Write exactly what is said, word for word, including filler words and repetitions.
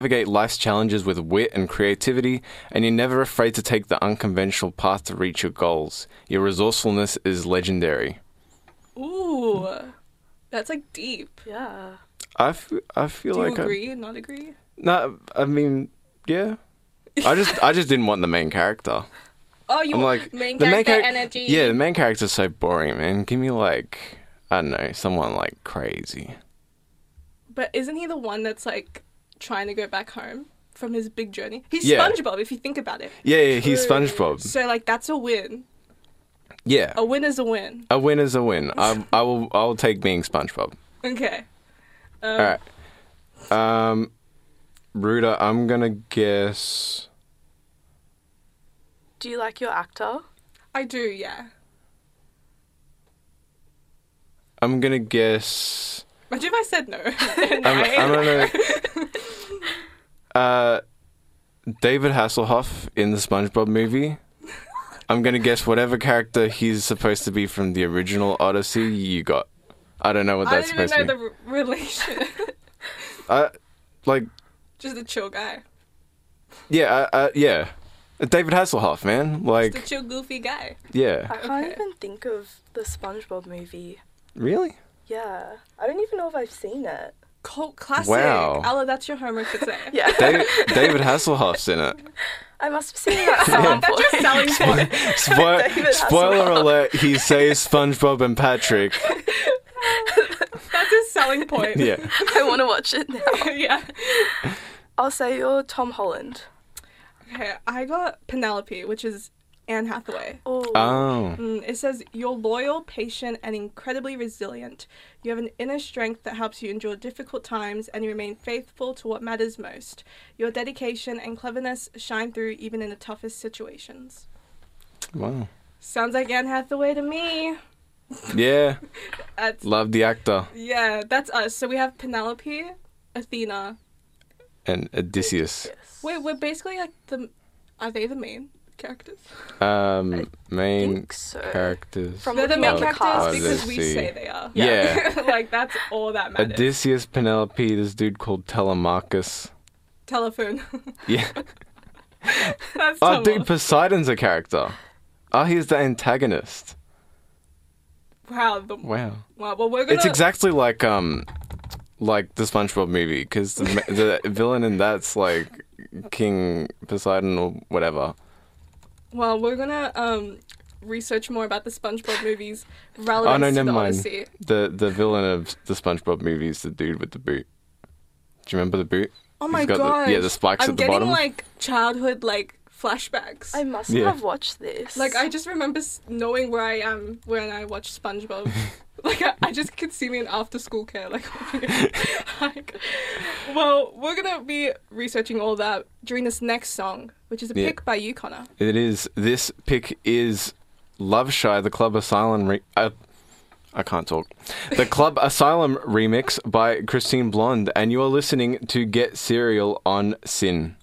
navigate life's challenges with wit and creativity, and you're never afraid to take the unconventional path to reach your goals. Your resourcefulness is legendary. Ooh, that's like deep. Yeah. I, f- I feel Do like you agree? Not agree? No, I mean, yeah. I just I just didn't want the main character. Oh, you I'm want like main the main character char- energy? Yeah, the main character's so boring, man. Give me like I don't know, someone like crazy. But isn't he the one that's like trying to go back home from his big journey? He's Yeah. SpongeBob, if you think about it. Yeah, yeah, he's SpongeBob. So like that's a win. Yeah, A win is a win. a win is a win. I I will I will take being SpongeBob. Okay. Um, All right. Um, Ruda, I'm gonna guess. Do you like your actor? I do, yeah. I'm gonna guess. Imagine if I said no. I'm, Nine. I'm gonna. Uh, David Hasselhoff in the SpongeBob movie. I'm gonna guess whatever character he's supposed to be from the original Odyssey. You got. I don't know what I that's don't even supposed know to be. the re- relation. I like. Just a chill guy. Yeah, uh, uh, yeah. David Hasselhoff, man. Just Like, a chill, goofy guy. yeah. I can't Okay. even think of the SpongeBob movie. Really? Yeah. I don't even know if I've seen it. Cult classic. Wow. Ella, that's your homework for today. Yeah. David, David Hasselhoff's in it. I must have seen it at some That's your point. selling point. Spo- David spoiler Hasselhoff. alert, he saves SpongeBob and Patrick. That's his selling point. Yeah. I want to watch it now. yeah. I'll say you're Tom Holland. Okay, I got Penelope, which is Anne Hathaway. Oh. Oh. Mm, it says, you're loyal, patient, and incredibly resilient. You have an inner strength that helps you endure difficult times, and you remain faithful to what matters most. Your dedication and cleverness shine through even in the toughest situations. Wow. Sounds like Anne Hathaway to me. Yeah. That's, Love the actor. yeah, that's us. So we have Penelope, Athena. And Odysseus. Yes. Wait, we're basically like the... Are they the main characters? Um, main think so. characters. From They're the looking main at the characters cast. because we Odyssey. say they are. Yeah. like, that's all that matters. Odysseus, Penelope, this dude called Telemachus. Telephone. Yeah. That's Oh, Tomo. dude, Poseidon's a character. Oh, he's the antagonist. Wow. The, Wow. wow. Well, we're gonna... It's exactly like um, like the SpongeBob movie, because the ma- the villain in that's like King Poseidon or whatever. Well, we're gonna um research more about the SpongeBob movies Oh relevance no, to never the mind. Odyssey. The the villain of the SpongeBob movie is the dude with the boot. Do you remember the boot? Oh He's my got the- god! yeah, the spikes I'm at the getting bottom. like childhood like flashbacks. I must Yeah. have watched this. Like I just remember s- knowing where I am when I watch SpongeBob. like I, I just could see me in after school care. Like, like, well, we're gonna be researching all that during this next song, which is a Yeah. pick by you, Connor. It is. This pick is Love Shy, the Club Asylum. Re- uh, I can't talk. The Club Asylum remix by Christine Blonde, and you are listening to Get Serial on Sin.